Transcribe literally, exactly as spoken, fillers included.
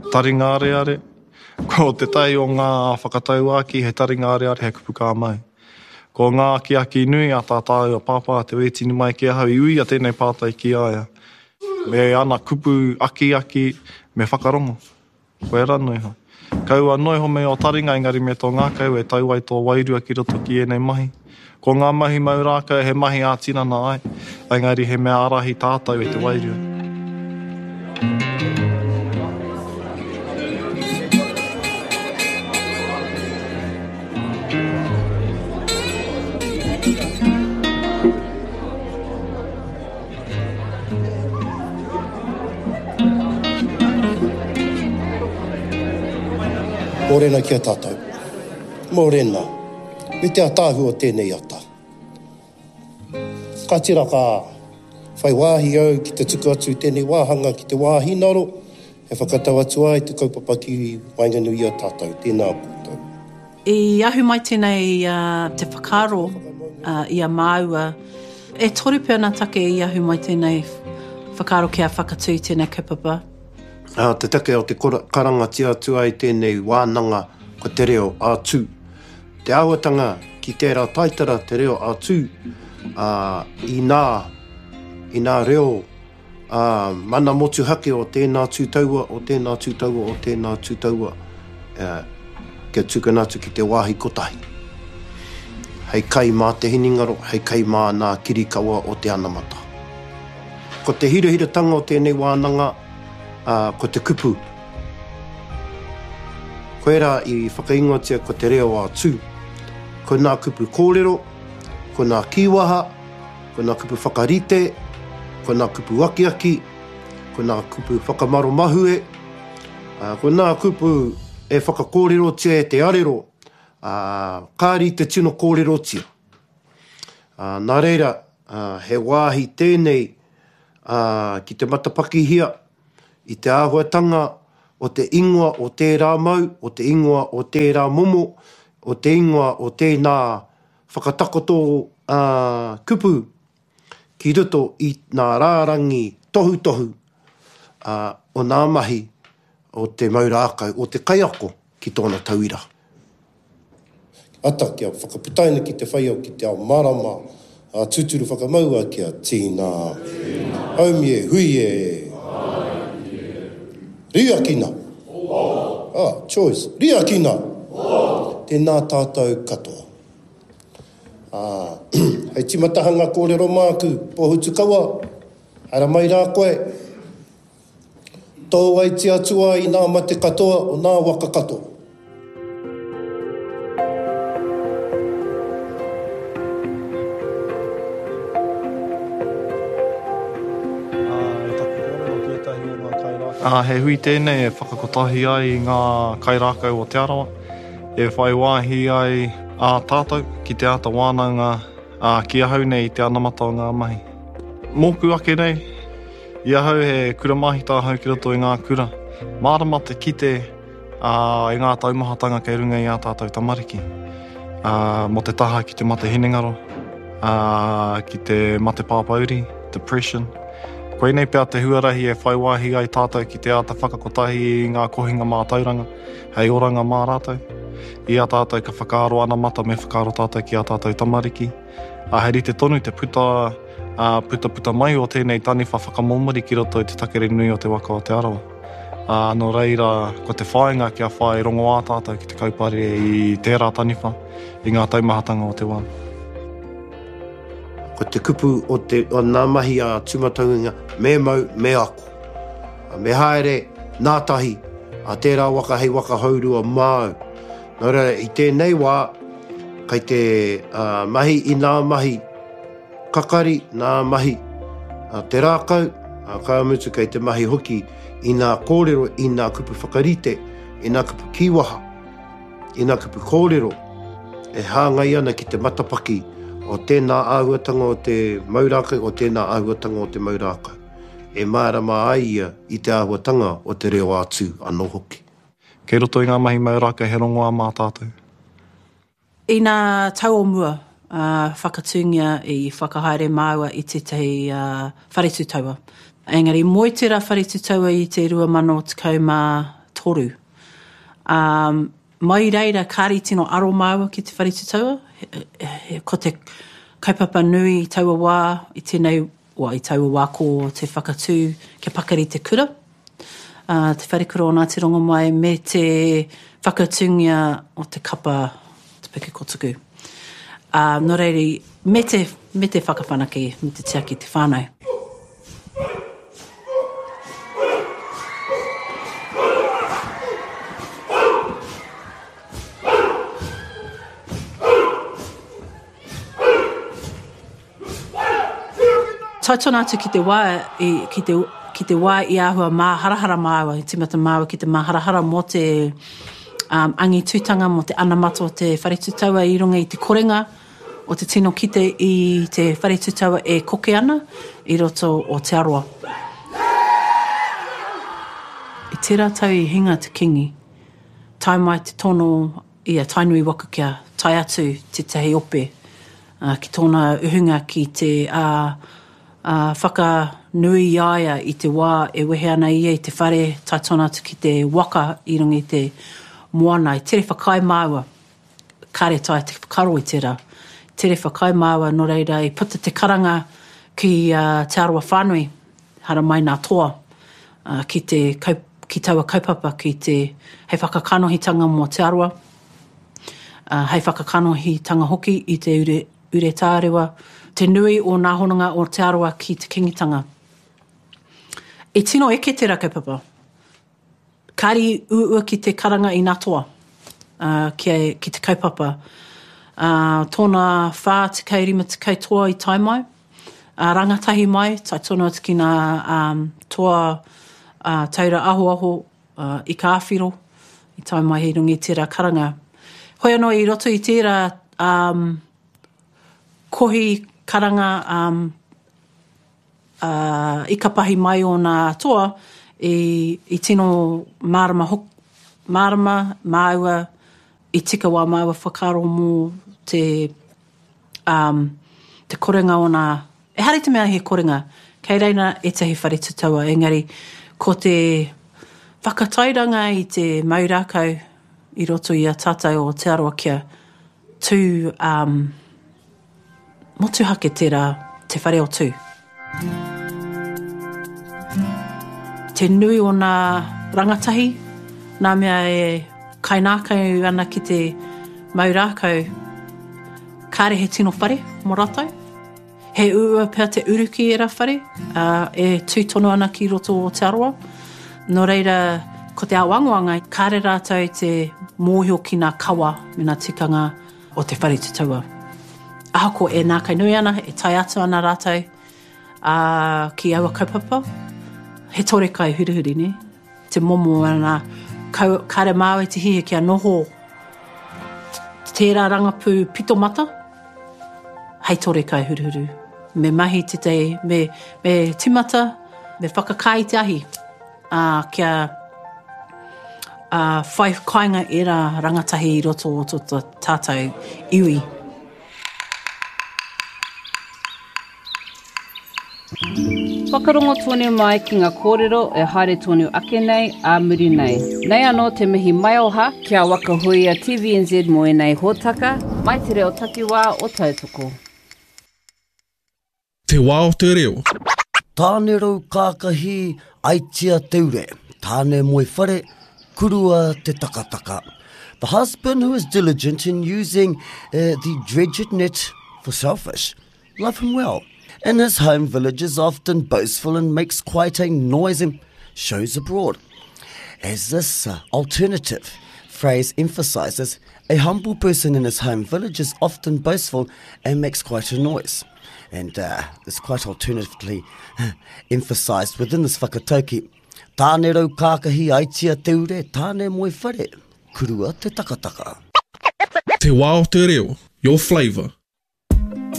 taringareare. Ko te tai o ngā whakatau aki, he taringareare, he kupu kā mai. Ko ngā aki aki nui a tā tāu a pāpā, te wetini mai ki ahau i ui a tēnei pātai ki aia. Me ana kupu aki aki, me whakarongo. Koe ranoi ho. Kau anoi ho me o taringa, engari me tō ngākau e tau ai tō wairua ki roto ki enei mahi. Ko ngā mahi maurākau, he mahi a tinana ai. Engari he mea arahi tātou e te wairua. Mōrena kia tātou. Mōrena. Me te atāhu o tēnei ata. Ka tira ka whai wāhi au ki te tuku atu tēnei wāhanga ki te wāhinaro. He whakatau atu ai te kaupapa ki wainganu i a tātou. Tēnā koutou. I ahu mai tēnei uh, te whakaro uh, i a māua. E tori pia nā take i ahu mai tēnei whakaro kia whakatū tēnei kaupapa. Uh, te take o te karanga ti atu ai tēnei wānanga ko te reo ātū. Te āwatanga ki tērā taitara te reo ātū uh, i nā, i nā reo uh, mana motu hake o tēnā tūtaua, o tēnā tūtaua, o tēnā tūtaua uh, kia tukanatu ki te wāhi kotahi. Hei kai mā te hiningaro, hei kai mā nā kirikaua o te anamata. Ko te hirahiratanga o tēnei wānanga, Uh, ko te kupu. Koe rā i whakaingoatia ko te reo ātū. Ko nā kupu kōrero, ko nā kiwaha, ko nā kupu whakarite, ko nā kupu akiaki, ko nā kupu whakamaro mahue, uh, ko nā kupu e whakakōrero tia e te arero, uh, kāri te tino kōrero tia. Uh, nā reira, uh, he wāhi tēnei uh, ki te matapakihia, i te āhuatanga o te ingoa o tērā mau, o te ingoa o tērā momo, o te ingoa o tēnā whakatakoto uh, kupu ki ruto i nā rārangi tohu tohu uh, o nā mahi o te maurākau, o te kaiako ki tōna tauira. Ata kia whakaputaina ki te whaiau ki te ao marama, uh, tūturu whakamaua kia tīnā. Haumie, huie. Ria kina. Oh. Ah, choice. Ria kina. Oh. Tēnā tātou katoa. Ah, hei timatahanga kōrero māku, pohutu kawa. Hara mai rā koe. Tō ai te atua i nā mate katoa o nā waka katoa. Uh, he hui tēnei e whakakotahi ai i ngā kairākau o te arawa. E whai wāhi ai a tātou ki te ata wānanga uh, ki ahau nei i te anamata o ngā mahi. Mōku ake nei, i ahau he kura mahi tāhau ki roto i ngā kura. Mārama te kite uh, i ngā taumahatanga kei runga i a tātou tamariki. Uh, mo te taha ki te mate hinengaro, uh, ki te mate pāpauri, depression. Koe nei pia te huarahi e whai wāhi ai tātou ki te ata whakakotahi i ngā kohinga mā tauranga, hei oranga mā rātou. I a tātou ka whakaaro ana mata me whakaaro tātou ki a tātou tamariki. A heri te tonu te puta, uh, puta puta mai o tēnei taniwha whakamomori ki roto i te takere nui o te waka o te arawa. Uh, no reira, ko te whaenga ki a whae rongo a tātou ki te kaupare i tērā taniwha, i ngā taumahatanga o te wā. Ko te kupu o, te, o nā mahi a tūmataunga, me mau, me ako. Me haere, nā tahi, a tērā waka hei waka haurua māu. Nō reira, i tēnei wā, kai te uh, mahi i nā mahi kakari, nā mahi uh, te rākau, uh, ka amutu kai te mahi hoki, i nā kōrero, i nā kupu whakarite, i nā kupu kiwaha, i nā kupu kōrero, e hāngai ana ki te matapaki, o tēnā āhuatanga o te maurākau, o tēnā āhuatanga o te maurākau. E mārama ai ia i te āhuatanga o te reo ātū anō hoki. Kei roto i ngā mahi maurākau he rongoa mā tātou. I nā tau o mua, uh, whakatungia i whakahaere māua i te te uh, wharetūtaua. Engari, moi tērā wharetūtaua i te rua mano tekau mā toru. Um, mai reira, kāri tino aro māua ki te wharitutaua, he, he, ko te kaupapa nui i taua wā, i tēnei, wa, i taua wā ko te whakatū kia pakari te kura. Uh, te wharikura o Ngāti Rongo mai me te whakatungia o te kapa te peke kotuku. Uh, no reiri, me te, me te whakawhanaki, me te tiaki te whānau. Taitona atu ki te wā, i, ki te ki te wā i āhua mā harahara māua, i timata māua ki te mā harahara mo te um, angi tūtanga, mo te anamato o te wharetutaua i runga i te korenga o te tino kite i te wharetutaua e koke ana i roto o te aroa. I tērā tau i hinga te kingi, tai mai te tono ia tainui waka kia, tai atu te tahi ope, uh, ki tōna uhunga ki te uh, Uh, whaka nui iaia i te wā e wehe ana ia i te whare taitona atu ki te waka i runga i te moana. I tere whakai māua, kare tai te whakaro i tērā. Tere whakai māua no reira i puta te karanga ki uh, te aroa whānui, hara mai nā toa, uh, ki te kaup, ki taua kaupapa, ki te hei whakakanohitanga mo te aroa, uh, hei whakakanohitanga hoki i te ure, ure tārewa, te nui o ngā honanga o te aroa ki te kingitanga. E tino eke te kaupapa. Kāri uua ki te karanga i ngā toa, uh, ki, ki te kaupapa. Uh, tōna whā te kairima te kaitoa i tai mai, uh, rangatahi mai, tai tōna atu ki ngā um, toa uh, taura aho aho uh, i ka āwhiro, i tai mai hei rungi tērā karanga. Hoi anō i roto i tērā um, kohi karanga um, uh, i ka pahi mai o ngā toa i, i tino marama, hok, marama, māua, i tika wā māua whakaro mō te, um, te korenga o ngā, e hari te mea he korenga, kei reina e tahi wharetutaua, engari ko te whakatairanga i te maurakau i roto i a tātou o te aroa kia tū um, motu hake tērā te whare o tū. Te nui o ngā rangatahi, nā mea e kainākau ana ki te maurākau, kāre he tino whare mo rātou. He ua pēr te uruki e rā whare, uh, e tūtono ana ki roto o te aroa. No reira, ko te awangoanga, kāre rātou te mōhio ki ngā kawa me ngā tikanga o te wharetutaua. Ahako e nā kai nui ana, e tai atu ana rātou uh, ki aua kaupapa. He tore kai hurihuri, ne? Te momo ana, kau, kare māu e te hihe kia noho. Tērā rangapū pito mata, hei tore kai hurihuri. Me mahi te te, me, me timata, me whakakai te ahi. Uh, kia uh, whai kainga e rā rangatahi i roto o tō tātou iwi. Whakarongo tōne mai ki ngā kōrero e haere tōne ake nei, a muri nei. Nei anō te mihi mai oha kia wakahui a T V N Z mo e nei hōtaka, mai te reo takiwā o tautoko. Te wā o te reo. Tāne rau kākahi aitia teure, tāne moe whare, kurua te takataka. The husband who is diligent in using uh, the dredged net for shellfish, love him well. In his home village is often boastful and makes quite a noise and shows abroad. As this uh, alternative phrase emphasises, a humble person in his home village is often boastful and makes quite a noise. And uh, it's quite alternatively emphasised within this whakatauki. Tāne rau kākahi aitia teure, tāne moe whare, kurua te takataka. Te wā o te reo, your flavour.